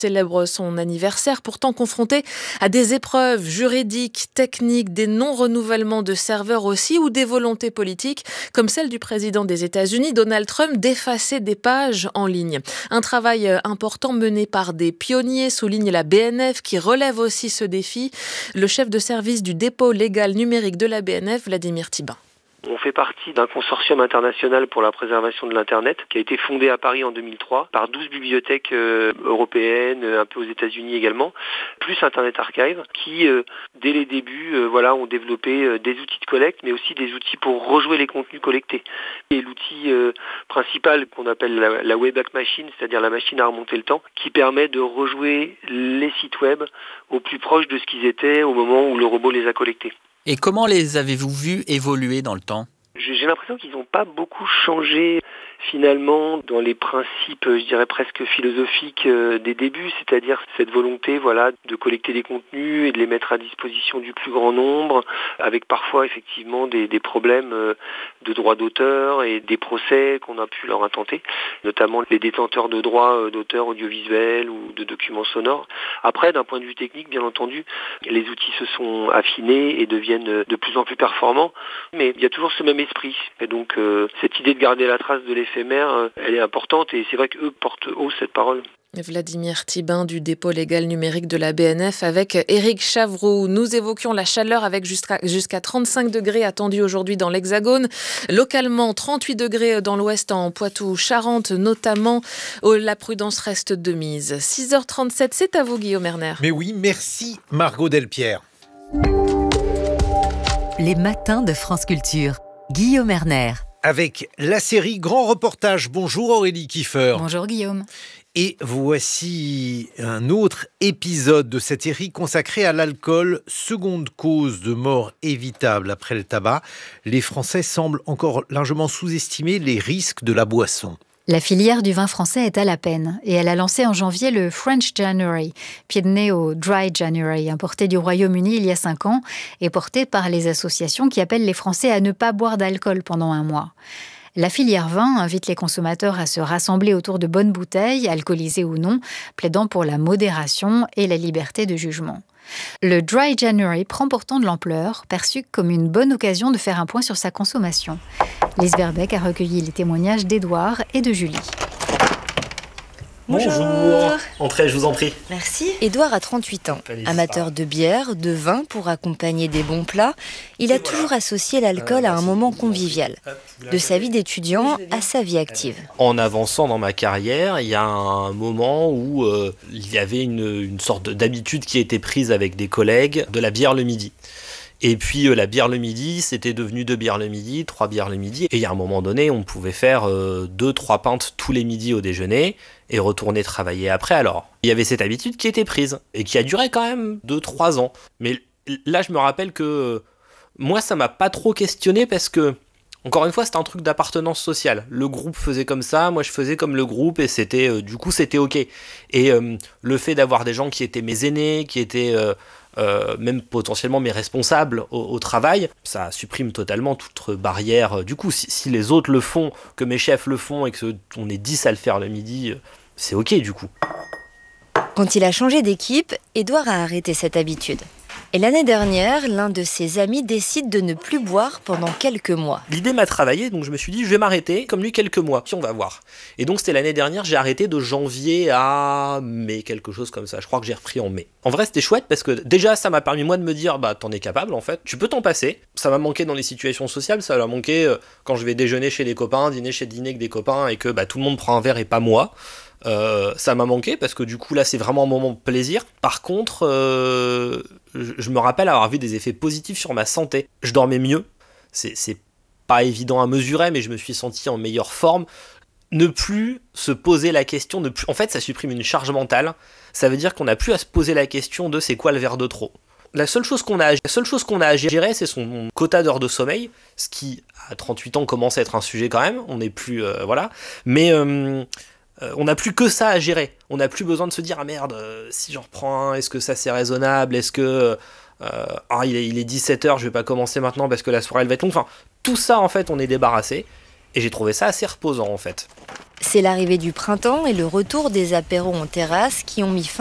célèbre son anniversaire, pourtant confronté à des épreuves juridiques, techniques, des non-renouvellements de serveurs aussi ou des volontés politiques, comme celle du président des États-Unis, Donald Trump, d'effacer des pages en ligne. Un travail important mené par des pionniers, souligne la BNF, qui relève aussi ce défi. Le chef de service du dépôt légal numérique de la BNF, Vladimir Thibin. On fait partie d'un consortium international pour la préservation de l'Internet qui a été fondé à Paris en 2003 par 12 bibliothèques européennes, un peu aux États-Unis également, plus Internet Archive qui, dès les débuts, ont développé des outils de collecte, mais aussi des outils pour rejouer les contenus collectés. Et l'outil principal qu'on appelle la Wayback Machine, c'est-à-dire la machine à remonter le temps, qui permet de rejouer les sites web au plus proche de ce qu'ils étaient au moment où le robot les a collectés. Et comment les avez-vous vus évoluer dans le temps ? J'ai l'impression qu'ils n'ont pas beaucoup changé finalement dans les principes, je dirais presque philosophiques des débuts, c'est-à-dire cette volonté de collecter des contenus et de les mettre à disposition du plus grand nombre, avec parfois effectivement des problèmes de droits d'auteur et des procès qu'on a pu leur intenter, notamment les détenteurs de droits d'auteur audiovisuels ou de documents sonores. Après, d'un point de vue technique, bien entendu, les outils se sont affinés et deviennent de plus en plus performants, mais il y a toujours ce même esprit. Et donc cette idée de garder la trace de l'éphémère, elle est importante et c'est vrai qu'eux portent haut cette parole. Vladimir Thibin du dépôt légal numérique de la BNF avec Éric Chavroux. Nous évoquions la chaleur avec jusqu'à 35 degrés attendus aujourd'hui dans l'Hexagone. Localement, 38 degrés dans l'ouest en Poitou-Charentes notamment. La prudence reste de mise. 6h37, c'est à vous Guillaume Erner. Mais oui, merci Margot Delpierre. Les matins de France Culture. Guillaume Erner. Avec la série Grand Reportage. Bonjour Aurélie Kiefer. Bonjour Guillaume. Et voici un autre épisode de cette série consacrée à l'alcool, seconde cause de mort évitable après le tabac. Les Français semblent encore largement sous-estimer les risques de la boisson. La filière du vin français est à la peine et elle a lancé en janvier le French January, pied de nez au Dry January, importé du Royaume-Uni il y a 5 ans et porté par les associations qui appellent les Français à ne pas boire d'alcool pendant un mois. La filière vin invite les consommateurs à se rassembler autour de bonnes bouteilles, alcoolisées ou non, plaidant pour la modération et la liberté de jugement. Le Dry January prend pourtant de l'ampleur, perçu comme une bonne occasion de faire un point sur sa consommation. Lise Verbeek a recueilli les témoignages d'Édouard et de Julie. Bonjour. Entrez, je vous en prie. Merci. Édouard a 38 ans. Amateur de bière, de vin pour accompagner des bons plats, il a toujours associé l'alcool à un moment convivial. De sa vie d'étudiant à sa vie active. En avançant dans ma carrière, il y a un moment où il y avait une sorte d'habitude qui était prise avec des collègues de la bière le midi. Et puis la bière le midi, c'était devenu 2 bières le midi, 3 bières le midi. Et il y a un moment donné, on pouvait faire 2-3 pintes tous les midis au déjeuner et retourner travailler après. Alors, il y avait cette habitude qui était prise et qui a duré quand même 2-3 ans. Mais là, je me rappelle que moi, ça m'a pas trop questionné parce que, encore une fois, c'était un truc d'appartenance sociale. Le groupe faisait comme ça, moi je faisais comme le groupe et c'était, du coup, c'était ok. Et le fait d'avoir des gens qui étaient mes aînés, qui étaient même potentiellement mes responsables au travail, ça supprime totalement toute barrière. Du coup, si les autres le font, que mes chefs le font et qu'on est 10 à le faire le midi, c'est ok du coup. Quand il a changé d'équipe, Édouard a arrêté cette habitude. Et l'année dernière, l'un de ses amis décide de ne plus boire pendant quelques mois. L'idée m'a travaillé, donc je me suis dit, je vais m'arrêter, comme lui, quelques mois, puis on va voir. Et donc c'était l'année dernière, j'ai arrêté de janvier à mai, quelque chose comme ça. Je crois que j'ai repris en mai. En vrai, c'était chouette parce que déjà, ça m'a permis moi de me dire, bah t'en es capable en fait, tu peux t'en passer. Ça m'a manqué dans les situations sociales, ça m'a manqué quand je vais déjeuner chez des copains, dîner avec des copains et que tout le monde prend un verre et pas moi. Ça m'a manqué parce que du coup là c'est vraiment un moment de plaisir. Par contre je me rappelle avoir vu des effets positifs sur ma santé. Je dormais mieux, c'est pas évident à mesurer, mais je me suis senti en meilleure forme. Ne plus se poser la question, en fait ça supprime une charge mentale. Ça veut dire qu'on n'a plus à se poser la question de c'est quoi le verre de trop. La seule chose qu'on a à gérer, c'est son quota d'heures de sommeil, ce qui à 38 ans commence à être un sujet quand même. On n'est plus mais on n'a plus que ça à gérer. On n'a plus besoin de se dire ah merde, si j'en reprends un, est-ce que ça c'est raisonnable, est-ce que il est 17h, je vais pas commencer maintenant parce que la soirée elle va être longue. Enfin, tout ça en fait on est débarrassé Et j'ai trouvé ça assez reposant en fait. C'est l'arrivée du printemps et le retour des apéros en terrasse qui ont mis fin